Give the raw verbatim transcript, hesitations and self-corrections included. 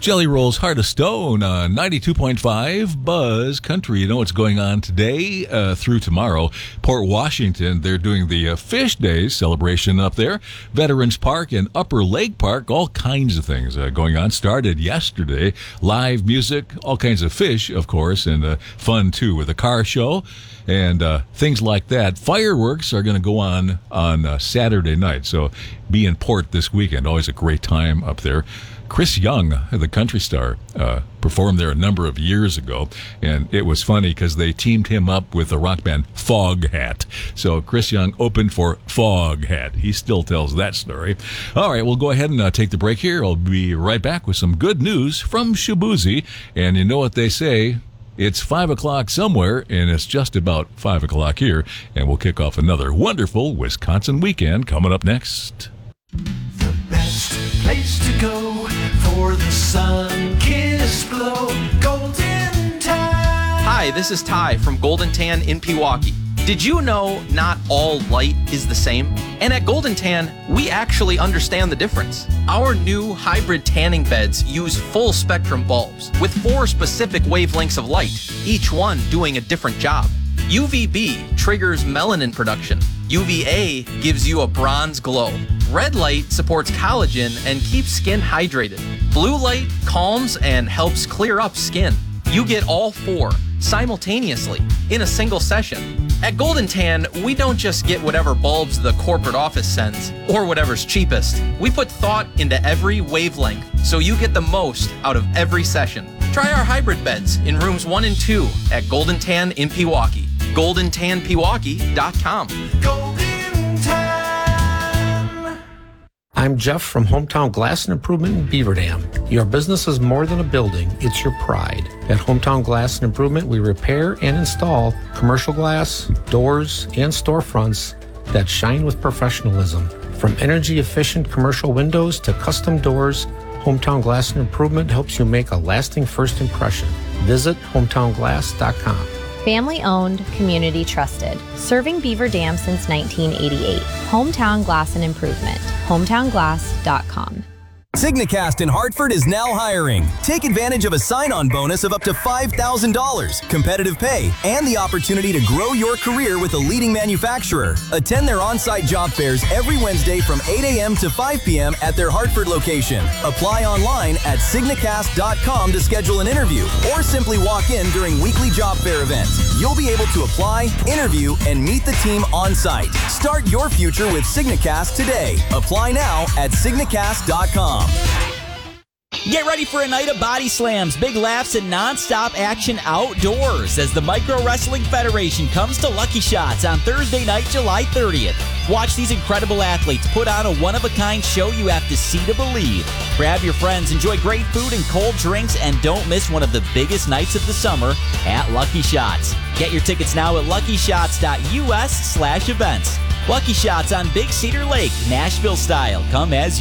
Jelly Roll's Heart of Stone on ninety-two point five Buzz Country. You know what's going on today uh, through tomorrow. Port Washington, they're doing the uh, Fish Days celebration up there. Veterans Park and Upper Lake Park, all kinds of things uh, going on. Started yesterday. Live music, all kinds of fish, of course, and uh, fun, too, with a car show and uh, things like that. Fireworks are going to go on on uh, Saturday night, so be in Port this weekend. Always a great time up there. Chris Young, the country star, uh, performed there a number of years ago, and it was funny because they teamed him up with the rock band Foghat. So Chris Young opened for Foghat. He still tells that story. All right, we'll go ahead and uh, take the break here. I'll be right back with some good news from Shabuzi, and you know what they say. It's five o'clock somewhere, and it's just about five o'clock here, and we'll kick off another wonderful Wisconsin weekend coming up next. The best place to go for the sun-kissed glow, Golden Tan. Hi, this is Ty from Golden Tan in Pewaukee. Did you know not all light is the same? And at Golden Tan, we actually understand the difference. Our new hybrid tanning beds use full spectrum bulbs with four specific wavelengths of light, each one doing a different job. U V B triggers melanin production. U V A gives you a bronze glow. Red light supports collagen and keeps skin hydrated. Blue light calms and helps clear up skin. You get all four simultaneously in a single session. At Golden Tan, we don't just get whatever bulbs the corporate office sends or whatever's cheapest. We put thought into every wavelength so you get the most out of every session. Try our hybrid beds in rooms one and two at Golden Tan in Pewaukee. golden tan pewaukee dot com. Golden Tan. I'm Jeff from Hometown Glass and Improvement in Beaver Dam. Your business is more than a building, it's your pride. At Hometown Glass and Improvement, we repair and install commercial glass, doors, and storefronts that shine with professionalism. From energy-efficient commercial windows to custom doors, Hometown Glass and Improvement helps you make a lasting first impression. Visit hometown glass dot com. Family owned, community trusted. Serving Beaver Dam since nineteen eighty-eight. Hometown Glass and Improvement. hometown glass dot com. Signacast in Hartford is now hiring. Take advantage of a sign-on bonus of up to five thousand dollars, competitive pay, and the opportunity to grow your career with a leading manufacturer. Attend their on-site job fairs every Wednesday from eight a.m. to five p.m. at their Hartford location. Apply online at signacast dot com to schedule an interview, or simply walk in during weekly job fair events. You'll be able to apply, interview, and meet the team on-site. Start your future with Signacast today. Apply now at signacast dot com. Get ready for a night of body slams, big laughs, and non-stop action outdoors as the Micro Wrestling Federation comes to Lucky Shots on Thursday night, July thirtieth. Watch these incredible athletes put on a one-of-a-kind show you have to see to believe. Grab your friends, enjoy great food and cold drinks, and don't miss one of the biggest nights of the summer at Lucky Shots. Get your tickets now at lucky shots dot u s slash events. Lucky Shots on Big Cedar Lake, Nashville style. Come as